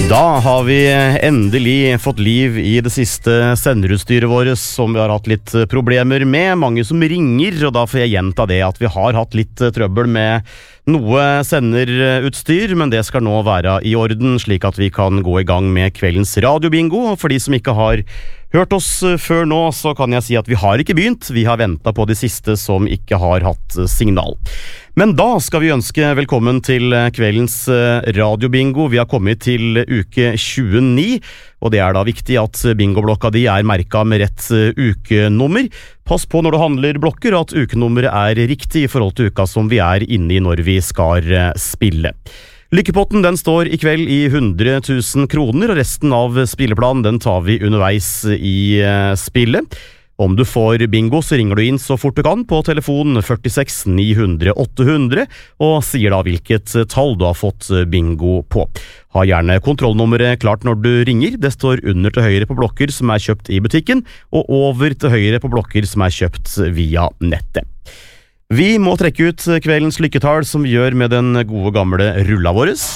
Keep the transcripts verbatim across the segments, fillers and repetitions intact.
Da har vi endelig fått liv i det siste senderutstyret vårt som vi har hatt litt problemer med. Mange som ringer, og da får jeg gjenta det at vi har hatt litt trøbbel med noe senderutstyr, men det skal nå være i orden, slik at vi kan gå i gang med kveldens radiobingo. Og for de som ikke har hørt oss før nå, så kan jeg si at vi har ikke begynt. Vi har ventet på de siste som ikke har hatt signal. Men da skal vi ønske velkommen til kveldens radiobingo. Vi har kommet til uke tjueni, og det er da viktig at bingoblokka di er merket med rett ukenummer. Pass på når du handler blokker at ukenummeret er riktig i forhold til uka som vi er inne i når vi skal spille. Lykkepotten den står i kveld i hundre tusen kroner, og resten av spilleplanen den tar vi underveis i spillet. Om du får bingo, så ringer du inn så fort du kan på telefon førtiseks ni hundre åtte hundre og sier da hvilket tall du har fått bingo på. Ha gjerne kontrollnummeret klart når du ringer. Det står under til høyre på blokker som er kjøpt i butikken, og over til høyre på blokker som er kjøpt via nettet. Vi må trekke ut kveldens lykketall som vi gjør med den gode gamle rulla våres.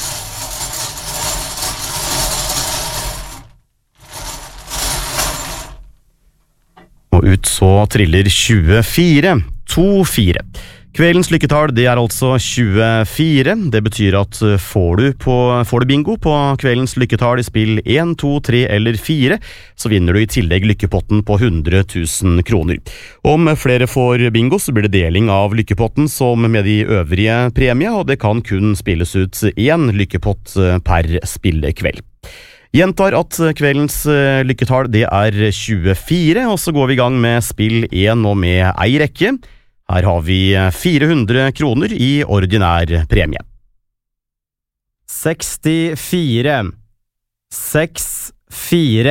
Og ut så triller tjuefire, to fire. Kveldens lykketall det er altså tjuefire. Det betyr at får du, på, får du bingo på kveldens lykketall i spill en, to, tre eller fire, så vinner du i tillegg lykkepotten på hundre tusen kroner. Om flere får bingo, så blir det deling av lykkepotten som med de øvrige premie, og det kan kun spilles ut én lykkepott per spillekveld. Gjentar at kveldens lykketall det er tjuefire, og så går vi i gang med spill én og med ei rekke. Her har vi fire hundre kroner i ordinær premie. sekstifire, seks, fire.